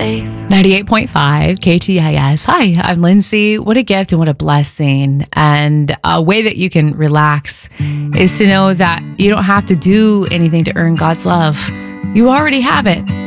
safe. 98.5 KTIS. Hi, I'm Lindsay. What a gift and what a blessing. And a way that you can relax is to know that you don't have to do anything to earn God's love. You already have it.